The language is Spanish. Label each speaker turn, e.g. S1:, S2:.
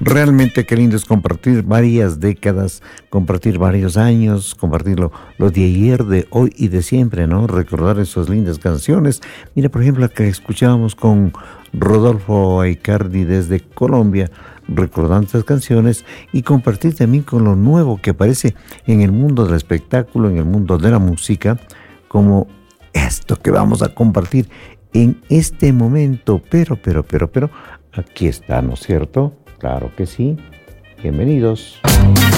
S1: Realmente qué lindo es compartir varias décadas, compartir varios años, compartirlo lo de ayer, de hoy y de siempre, ¿no? Recordar esas lindas canciones. Mira, por ejemplo, la que escuchábamos con Rodolfo Aicardi desde Colombia, recordando estas canciones y compartir también con lo nuevo que aparece en el mundo del espectáculo, en el mundo de la música, como esto que vamos a compartir en este momento. Pero, aquí está, ¿no es cierto? Claro que sí. Bienvenidos.